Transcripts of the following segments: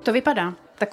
to vypadá?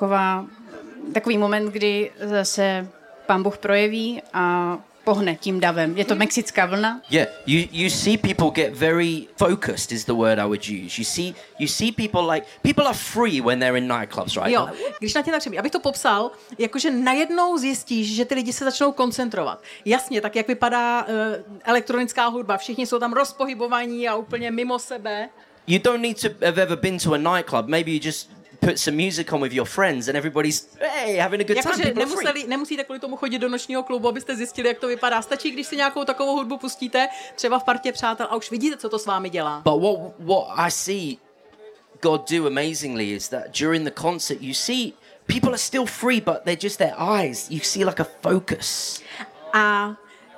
Takový moment, kdy se Pán Bůh projeví a pohne tím davem. Je to mexická vlna? Yeah, you see people get very focused is the word I would use. You see people are free when they're in nightclubs, right? Jo, když na tě tak přemýšlím, abych to popsal, jakože najednou zjistíš, že ty lidi se začnou koncentrovat. Jasně, tak jak vypadá elektronická hudba, všichni jsou tam rozpohybovaní a úplně mimo sebe. You don't need to have ever been to a nightclub. Maybe you just put some music on with your friends and everybody's having a good time. Jakože nemusíte kvůli tomu chodit do nočního klubu, abyste zjistili, jak to vypadá. Stačí, když si nějakou takovou hudbu pustíte, třeba v partě přátel a už vidíte, co to s vámi dělá. But what I see God do amazingly is that during the concert you see people are still free, but they're just their eyes. You see like a focus. A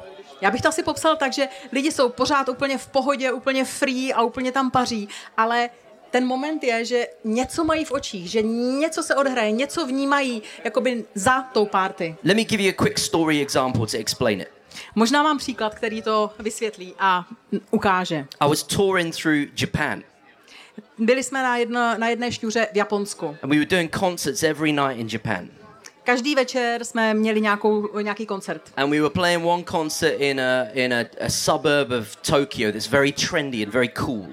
já bych to asi popsal tak, že lidi jsou pořád úplně v pohodě, úplně free a úplně tam paří, ale ten moment je, že něco mají v očích, že něco se odhraje, něco vnímají jakoby za tou party. Let me give you a quick story example to explain it. Možná mám příklad, který to vysvětlí a ukáže. I was touring through Japan. Byli jsme na jedné šňůře v Japonsku. And we were doing concerts every night in Japan. Každý večer jsme měli nějaký koncert. And we were playing one concert in a suburb of Tokyo that's very trendy and very cool.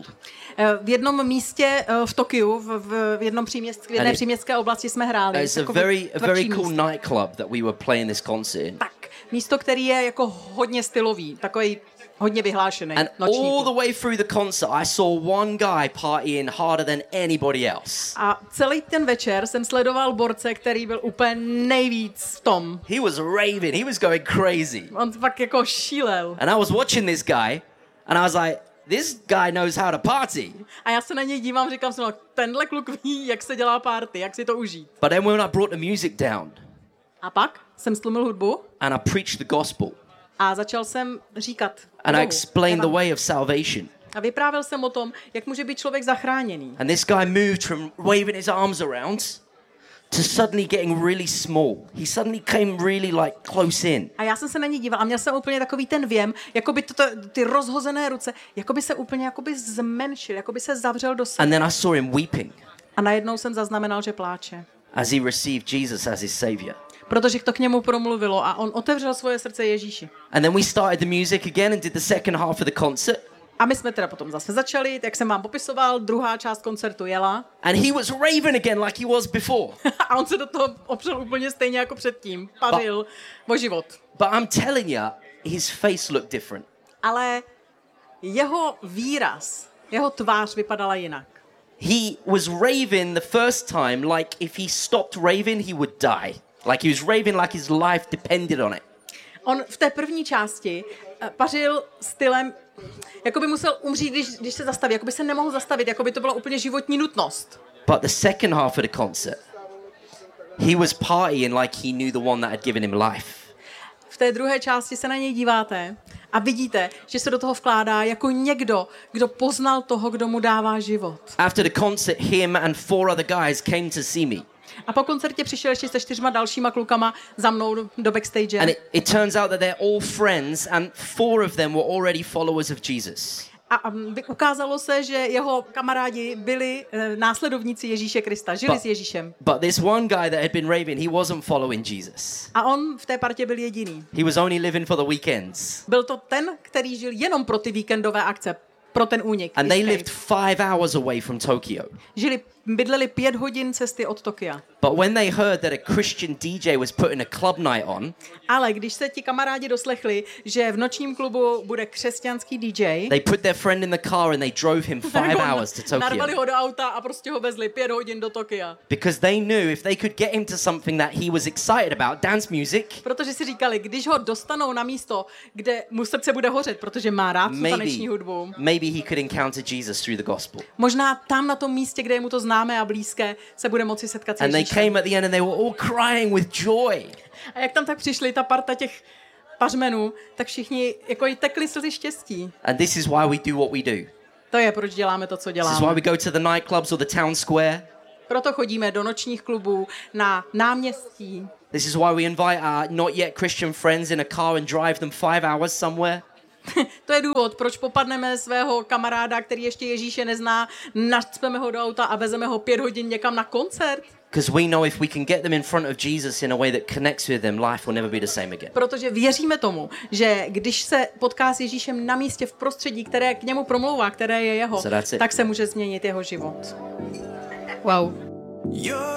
V jednom místě v Tokiu, v jedné příměstské oblasti jsme hráli. It's a very cool nightclub that we were playing this concert in. Tak, místo, který je jako hodně stylový, takový hodně vyhlášený. And all the way through the concert, I saw one guy partying harder than anybody else. A celý ten večer jsem sledoval borce, který byl úplně nejvíc v tom. He was raving, he was going crazy. On fakt jako šílel. And I was watching this guy, and I was like, this guy knows how to party. A já se na něj dívám, říkám si, no, tenhle kluk ví, jak se dělá party, jak si to užít. But then when I brought the music down, a pak jsem stlumil hudbu and I preached the gospel, a začal jsem říkat and I explained the way of salvation. A vyprávěl jsem o tom, jak může být člověk zachráněný. And this guy moved from waving his arms around to suddenly getting really small. He suddenly came really like close in. A já jsem se na něj díval a měl jsem úplně takový ten věm, jako by ty rozhozené ruce, jako by se úplně zmenšil, jako by se zavřel do sebe. And then I saw him weeping. A najednou jsem zaznamenal, že pláče. As he received Jesus as his savior. Protože to k němu promluvilo a on otevřel svoje srdce Ježíši. And then we started the music again and did the second half of the concert. A my jsme teda potom zase začali, jak jsem vám popisoval, druhá část koncertu jela. And he was raving again like he was before. A on se do toho opřel úplně stejně jako předtím. Pařil o život. But I'm telling you, his face looked different. Ale jeho výraz, jeho tvář vypadala jinak. He was raving the first time like if he stopped raving, he would die. Like he was raving like his life depended on it. On v té první části pařil stylem, jako by musel umřít, když se zastaví, jako by se nemohl zastavit, jako by to byla úplně životní nutnost. But the second half of the concert, he was partying like he knew the one that had given him life. V té druhé části se na něj díváte a vidíte, že se do toho vkládá jako někdo, kdo poznal toho, kdo mu dává život. After the concert, him and 4 other guys came to see me. A po koncertě přišel ještě se 4 dalšíma klukama za mnou do backstage. And it turns out that they're all friends and 4 of them were already followers of Jesus. A ukázalo se, že jeho kamarádi byli následovníci Ježíše Krista, žili s Ježíšem. But this one guy that had been raving, he wasn't following Jesus. A on v té partě byl jediný. He was only living for the weekends. Byl to ten, který žil jenom pro ty víkendové akce, pro ten únik. And they lived 5 hours away from Tokyo. Bydleli 5 hodin cesty od Tokia. But when they heard that a Christian DJ was putting a club night on, ale když se ti kamarádi doslechli, že v nočním klubu bude křesťanský DJ, they put their friend in the car and they drove him 5 hours to Tokyo. Narvali ho do auta a prostě ho vezli 5 hodin do Tokia. Because they knew if they could get him to something that he was excited about, dance music. Protože si říkali, když ho dostanou na místo, kde mu srdce bude hořet, protože má rád taneční hudbu. Maybe he could encounter Jesus through the gospel. Možná tam na tom místě, kde je mu to známé a blízké, se bude moci setkat s Ježíšem. And they came at the end and they were all crying with joy. A jak tam tak přišli ta parta těch pařmenů, tak všichni jako i tekli slzy štěstí. And this is why we do what we do. To je, proč děláme to, co děláme. This is why we go to the nightclubs or the town square. Proto chodíme do nočních klubů, na náměstí. This is why we invite our not yet Christian friends in a car and drive them 5 hours somewhere. To je důvod, proč popadneme svého kamaráda, který ještě Ježíše nezná, nacpeme ho do auta a vezeme ho 5 hodin někam na koncert. Because we know if we can get them in front of Jesus in a way that connects with them, life will never be the same again. Protože věříme tomu, že když se potká s Ježíšem na místě v prostředí, které k němu promlouvá, které je jeho, tak se může změnit jeho život. Wow.